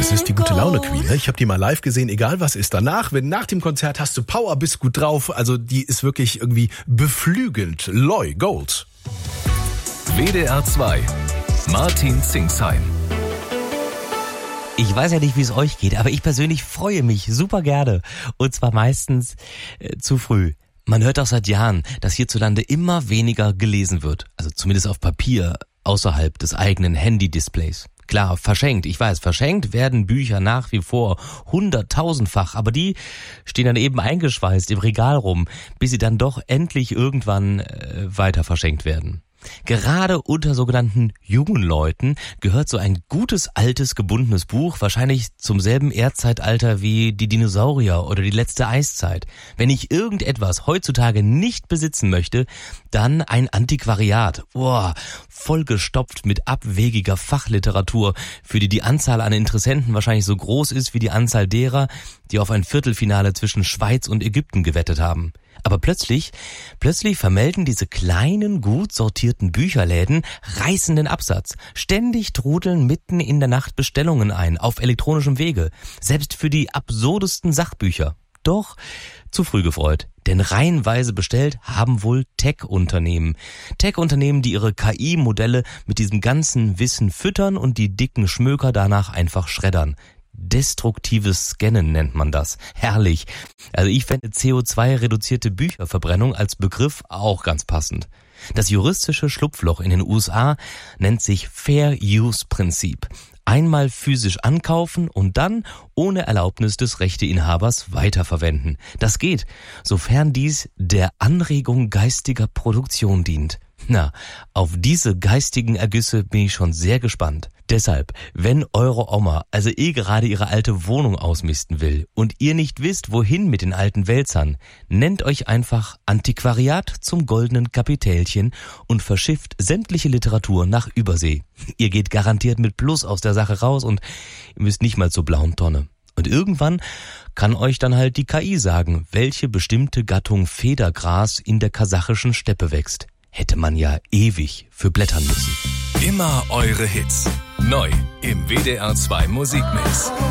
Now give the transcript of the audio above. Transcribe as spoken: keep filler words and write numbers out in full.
Das ist die gute Laune Queen. Ne? Ich habe die mal live gesehen, egal was ist danach. Wenn nach dem Konzert hast du Power, bist gut drauf. Also die ist wirklich irgendwie beflügelnd. Loy Gold. W D R zwei. Martin Zingsheim. Ich weiß ja nicht, wie es euch geht, aber ich persönlich freue mich super gerne. Und zwar meistens äh, zu früh. Man hört auch seit Jahren, dass hierzulande immer weniger gelesen wird. Also zumindest auf Papier, außerhalb des eigenen Handy-Displays. Klar, verschenkt, ich weiß, verschenkt werden Bücher nach wie vor hunderttausendfach, aber die stehen dann eben eingeschweißt im Regal rum, bis sie dann doch endlich irgendwann äh, weiter verschenkt werden. Gerade unter sogenannten jungen Leuten gehört so ein gutes, altes, gebundenes Buch wahrscheinlich zum selben Erdzeitalter wie die Dinosaurier oder die letzte Eiszeit. Wenn ich irgendetwas heutzutage nicht besitzen möchte, dann ein Antiquariat. Boah, vollgestopft mit abwegiger Fachliteratur, für die die Anzahl an Interessenten wahrscheinlich so groß ist wie die Anzahl derer, die auf ein Viertelfinale zwischen Schweiz und Ägypten gewettet haben. Aber plötzlich, plötzlich vermelden diese kleinen, gut sortierten Bücherläden reißenden Absatz. Ständig trudeln mitten in der Nacht Bestellungen ein, auf elektronischem Wege. Selbst für die absurdesten Sachbücher. Doch zu früh gefreut. Denn reihenweise bestellt haben wohl Tech-Unternehmen. Tech-Unternehmen, die ihre K I-Modelle mit diesem ganzen Wissen füttern und die dicken Schmöker danach einfach schreddern. Destruktives Scannen nennt man das. Herrlich. Also ich fände C O zwei reduzierte Bücherverbrennung als Begriff auch ganz passend. Das juristische Schlupfloch in den U S A nennt sich Fair-Use-Prinzip. Einmal physisch ankaufen und dann ohne Erlaubnis des Rechteinhabers weiterverwenden. Das geht, sofern dies der Anregung geistiger Produktion dient. Na, auf diese geistigen Ergüsse bin ich schon sehr gespannt. Deshalb, wenn eure Oma also eh gerade ihre alte Wohnung ausmisten will und ihr nicht wisst, wohin mit den alten Wälzern, nennt euch einfach Antiquariat zum goldenen Kapitälchen und verschifft sämtliche Literatur nach Übersee. Ihr geht garantiert mit Plus aus der Sache raus und ihr müsst nicht mal zur blauen Tonne. Und irgendwann kann euch dann halt die K I sagen, welche bestimmte Gattung Federgras in der kasachischen Steppe wächst. Hätte man ja ewig für blättern müssen. Immer eure Hits. Neu im W D R zwei Musikmix.